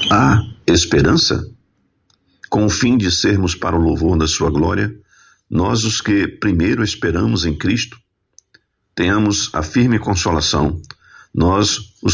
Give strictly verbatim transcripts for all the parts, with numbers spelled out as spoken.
há esperança? Com o fim de sermos para o louvor da sua glória, nós os que primeiro esperamos em Cristo, tenhamos a firme consolação, nós os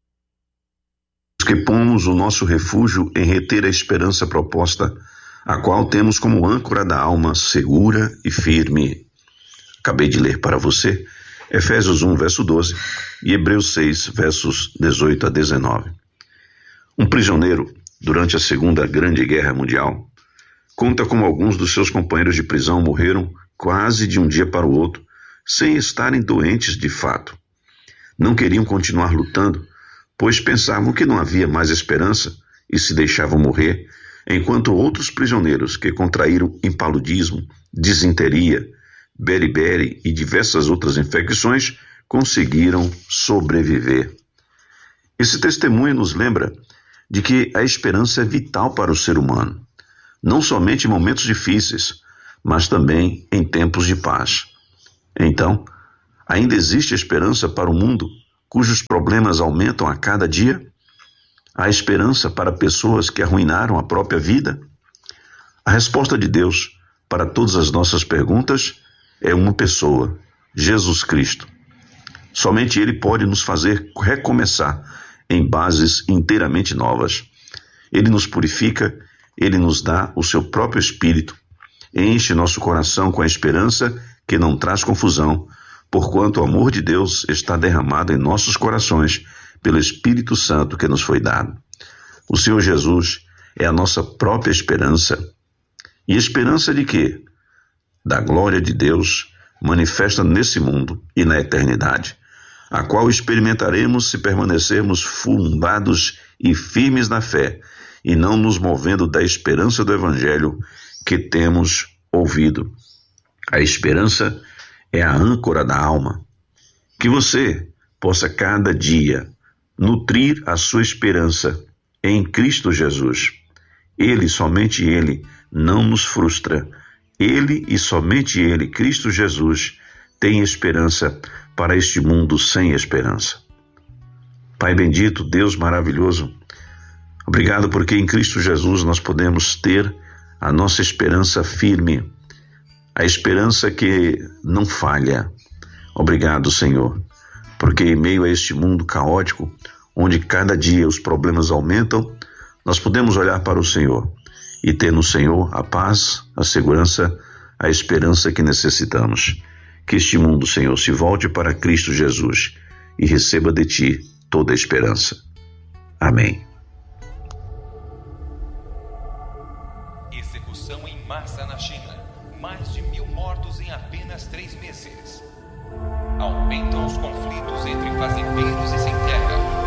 que pomos o nosso refúgio em reter a esperança proposta, a qual temos como âncora da alma segura e firme. Acabei de ler para você Efésios um, verso doze, e Hebreus seis, versos dezoito a dezenove. Um prisioneiro, durante a Segunda Grande Guerra Mundial, conta como alguns dos seus companheiros de prisão morreram quase de um dia para o outro, sem estarem doentes de fato. Não queriam continuar lutando, pois pensavam que não havia mais esperança e se deixavam morrer, enquanto outros prisioneiros que contraíram impaludismo, disenteria, beriberi e diversas outras infecções conseguiram sobreviver. Esse testemunho nos lembra de que a esperança é vital para o ser humano, não somente em momentos difíceis, mas também em tempos de paz. Então, ainda existe esperança para o mundo cujos problemas aumentam a cada dia? Há esperança para pessoas que arruinaram a própria vida? A resposta de Deus para todas as nossas perguntas é uma pessoa, Jesus Cristo. Somente Ele pode nos fazer recomeçar em bases inteiramente novas. Ele nos purifica, Ele nos dá o seu próprio Espírito, enche nosso coração com a esperança que não traz confusão, porquanto o amor de Deus está derramado em nossos corações pelo Espírito Santo que nos foi dado. O Senhor Jesus é a nossa própria esperança. E esperança de quê? Da glória de Deus manifesta nesse mundo e na eternidade, a qual experimentaremos se permanecermos fundados e firmes na fé e não nos movendo da esperança do Evangelho que temos ouvido. A esperança é a âncora da alma. Que você possa cada dia nutrir a sua esperança em Cristo Jesus. Ele, somente Ele, não nos frustra. Ele e somente Ele, Cristo Jesus, tem esperança para este mundo sem esperança. Pai bendito, Deus maravilhoso, obrigado porque em Cristo Jesus nós podemos ter a nossa esperança firme, a esperança que não falha. Obrigado, Senhor, porque em meio a este mundo caótico, onde cada dia os problemas aumentam, nós podemos olhar para o Senhor e ter no Senhor a paz, a segurança, a esperança que necessitamos. Que este mundo, Senhor, se volte para Cristo Jesus e receba de Ti toda a esperança. Amém. Execução em massa na China. Mais de mil mortos em apenas três meses. Aumentam os conflitos entre fazendeiros e sem terra.